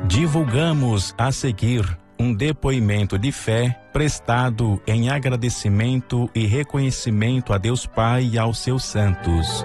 Divulgamos a seguir um depoimento de fé prestado em agradecimento e reconhecimento a Deus Pai e aos seus santos.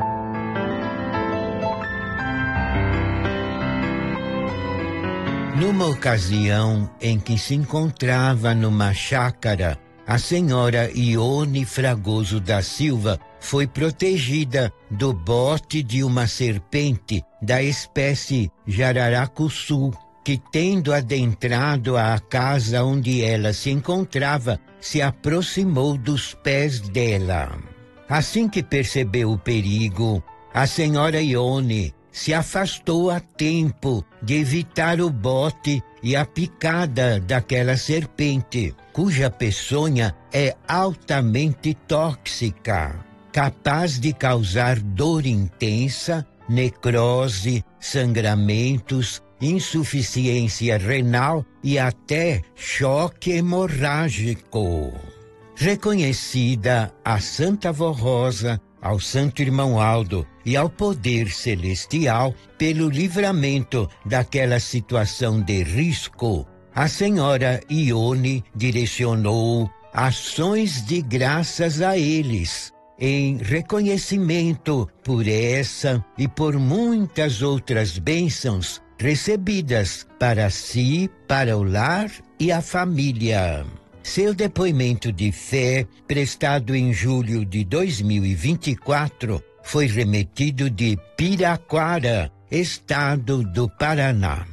Numa ocasião em que se encontrava numa chácara, a senhora Ione Fragoso da Silva foi protegida do bote de uma serpente da espécie jararacuçu, que, tendo adentrado a casa onde ela se encontrava, se aproximou dos pés dela. Assim que percebeu o perigo, a senhora Ione se afastou a tempo de evitar o bote e a picada daquela serpente, cuja peçonha é altamente tóxica, capaz de causar dor intensa, necrose, sangramentos, insuficiência renal e até choque hemorrágico. Reconhecida a Santa Vó Rosa, ao Santo Irmão Aldo e ao Poder Celestial pelo livramento daquela situação de risco, a senhora Ione direcionou ações de graças a eles, em reconhecimento por essa e por muitas outras bênçãos recebidas para si, para o lar e a família. Seu depoimento de fé, prestado em julho de 2024, foi remetido de Piraquara, estado do Paraná.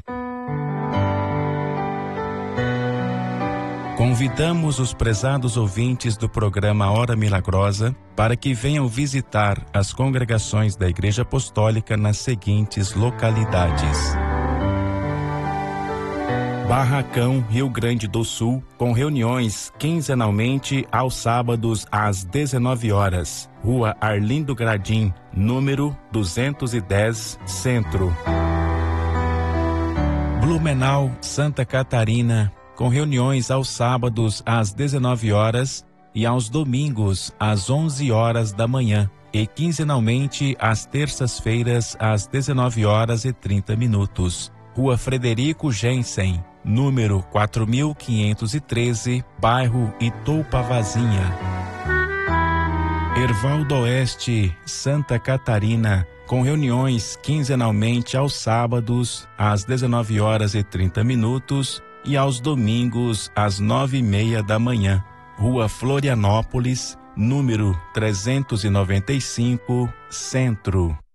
Convidamos os prezados ouvintes do programa Hora Milagrosa para que venham visitar as congregações da Igreja Apostólica nas seguintes localidades: Barracão, Rio Grande do Sul, com reuniões quinzenalmente aos sábados às 19 horas. Rua Arlindo Gradim, número 210, Centro. Blumenau, Santa Catarina, com reuniões aos sábados às 19 horas e aos domingos às 11 horas da manhã e quinzenalmente às terças-feiras às 19 horas e 30 minutos. Rua Frederico Jensen, número 4513, bairro Itoupavazinha. Herval do Oeste, Santa Catarina, com reuniões quinzenalmente aos sábados às 19 horas e 30 minutos e aos domingos às 9:30 da manhã. Rua Florianópolis, número 395, Centro.